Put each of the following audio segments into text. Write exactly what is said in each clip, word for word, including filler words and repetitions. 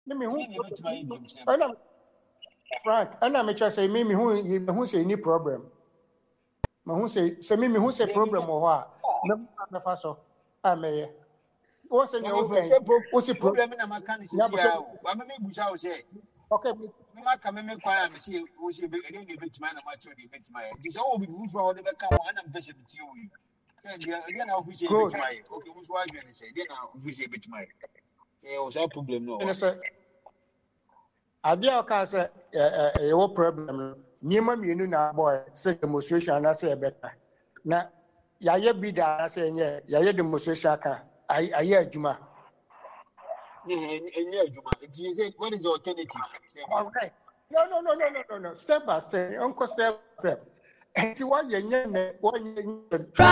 me who ana Frank ana me try say me me who me who say any problem me who say say me me who say problem o ho a me me fa so a me o say ne o kan o say problem na maka ni sisi a o ba me me bucha o say okay me maka me me kwa me say o say be ene ne betima na ma cho de betima e di so o bi bu so o de be ka mo ana me pese bitie o yi dia dia na o fi say betima e okay wo so wa dwe ne say dia na o fi say betima e eh o say problem no ene say adia o ka say eh eh wo problem ni ma mienu na boy say demonstration na say better na ya ye bi da say nye ya ye demonstration ka aye adwuma enye adwuma it is what is the alternative okay no no no no no no step by step uncle step step and what you nye what you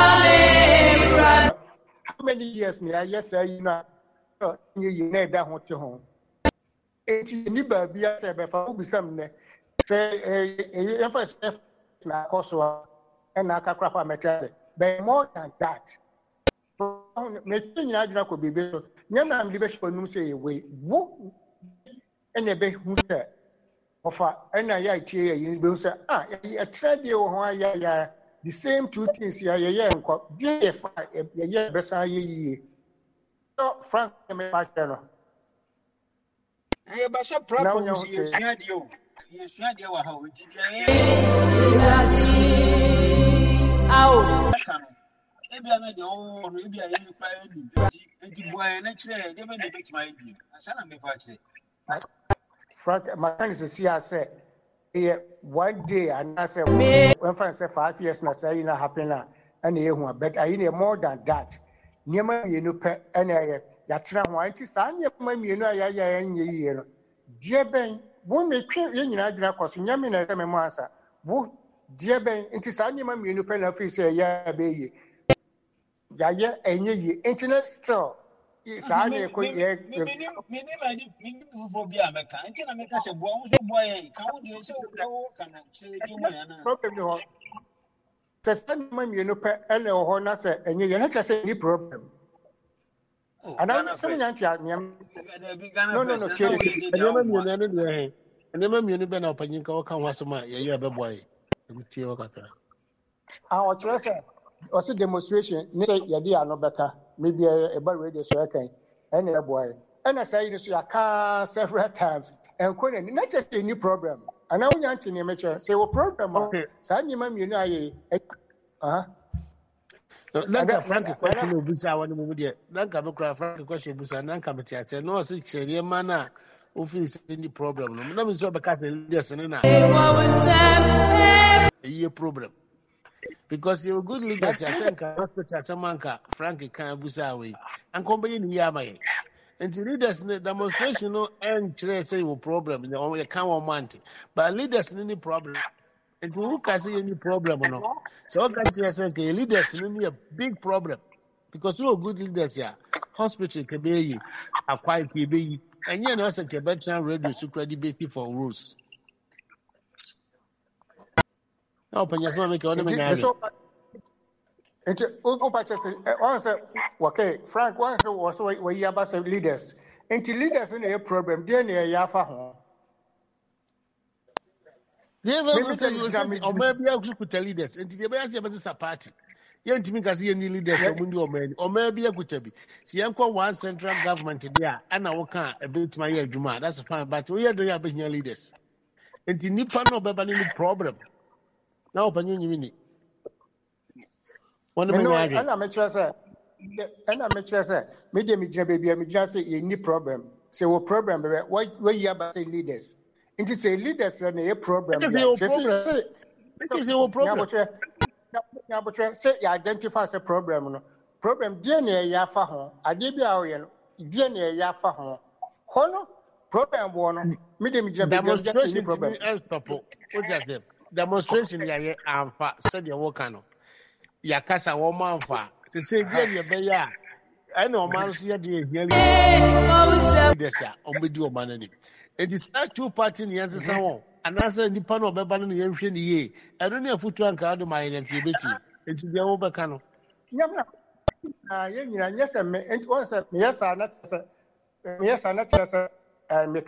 how many years na yes you know you you na da ho te ho enti ni ba bia say be fa obisam ne say eh eh first na koso and na akakra pa metre but more than that me tinya adwuna ko bebe so nyam na mlibe show num say we wo ene be hu say ofa ena ya tie yi be hu say ah e trade wo ho ya ya the same two things ya ya ya nko die fa ya ya be sa ye yi so Frank me pa no eh ba sha platform si esua de o esua de wa ha o ti je au ebia na de o no ebia ye ni pa ni enti boy na kire de me de betima yi asa na me fa kire Frank my is see I say eh one day and I say when fan say five years na say na happen na and e hu but I need more than that niema mienu pe na ya tra ho anti sa niema mienu aya ya nye yi no die ben wo me twe ye nyina adwira kwaso nyame na me mo ansa wo die ben nti sa niema mienu pe na fi say ya be yi ya ye enye yi internet still sa anye ko ye mini mini mani mini bufo bi ameka nti na meka se bo wo so bo ye ka wo de se wo kana se di mo ya na problem no test niema mienu pe ele ho na say enye ye na say ni problem and I'm saying that no no no enema mienu no de he enema mienu be na opanyin ka wo ka ho asema ye ye be boy emtie wo kakra ah o chere say also demonstration ni say ye dia no beka maybe e ba radio so kan and e boy and I say you so ya ka several times and ko ni not just any problem and I want to name it say what problem say ni ma mienu aye ah Nanka Frank question obusa wani mu de nanka me kra Frank question obusa nanka me tiate no se kire mana office any problem no na me so be ka say leaders ni na e problem because you good leaders ya senka hospital samanka Frank kan obusa we an company ni ya mai and leaders ni demonstration no and kire say you problem no you can one month but leaders ni problem. And who can see any problem or no? So what can you say? Okay, leaders need a big problem because no good leaders here. Hospital can be a quiet be and you know, say better radio to credibility for rules. Open your son make on the It oh patches once okay Frank once was where you about leaders. And leaders in a problem, dear near Yafa home. They will tell you something, or maybe I could tell leaders, and the best is a party. Young Timmy can see any leaders, or maybe I could be. See, Uncle one central government there, and I will come a bit my year, Juma. That's fine, but we are doing a business leaders. And the Nippon no any problem. Now, open you mean it. One of my and I'm a sir, and I'm a sir, medium baby, I'm just say any problem. Say, what problem, why you about say leaders? It is a leaders and a problem. It is your problem. It is your problem. Say you identify as a problem. Problem D N A yafa hon. Adibia oyen D N A yafa hon. Hono problem one. Medium demonstration problem. Demonstration ya ye amfa said your work no. Ya kasa wo manfa. Se say D N A be ya. I know man so ya dey here. Leaders ya ombedi o manani. It is not two party in Yancy Sawon, and I said the panel of Beban in Yamshin ye. I don't have foot and card of my and Kibiti. It's the Obacano. Yes, and once, yes, I'm not, yes, I'm not, yes,